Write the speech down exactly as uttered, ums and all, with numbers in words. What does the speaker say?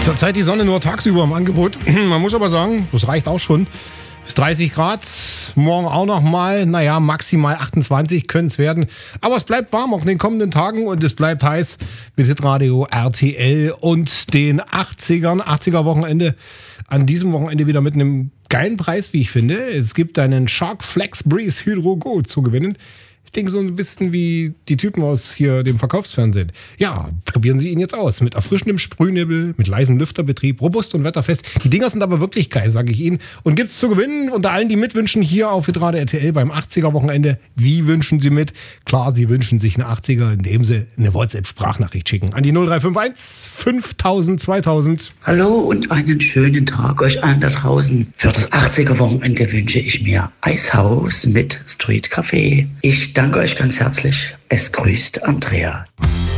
Zurzeit die Sonne nur tagsüber im Angebot. Man muss aber sagen, das reicht auch schon. Bis dreißig Grad, morgen auch noch mal, naja, maximal achtundzwanzig können es werden. Aber es bleibt warm auch in den kommenden Tagen und es bleibt heiß mit Hitradio R T L und den achtzigern, achtziger-Wochenende. An diesem Wochenende wieder mit einem geilen Preis, wie ich finde. Es gibt einen Shark Flex Breeze Hydro Go zu gewinnen. Ich denke so ein bisschen wie die Typen aus hier dem Verkaufsfernsehen. Ja, probieren Sie ihn jetzt aus. Mit erfrischendem Sprühnebel, mit leisem Lüfterbetrieb, robust und wetterfest. Die Dinger sind aber wirklich geil, sage ich Ihnen. Und gibt's zu gewinnen unter allen, die mitwünschen, hier auf Hitradio R T L beim achtziger-Wochenende. Wie wünschen Sie mit? Klar, Sie wünschen sich eine achtziger, indem Sie eine WhatsApp-Sprachnachricht schicken. An die null drei fünf eins fünftausend zweitausend. Hallo und einen schönen Tag euch allen da draußen. Für das achtziger-Wochenende wünsche ich mir Eishaus mit Street Café. Ich danke euch ganz herzlich. Es grüßt Andrea.